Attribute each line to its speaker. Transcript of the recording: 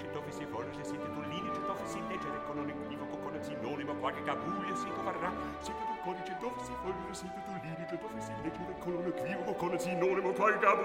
Speaker 1: codice dove si forge, siete titolini dove si leggere con un equivoco, con un sinonimo, qualche gabuglio si troverà. Siete il codice dove si forge, siete titolini dove si leggere con un equivoco, con un sinonimo, qualche gabuglio.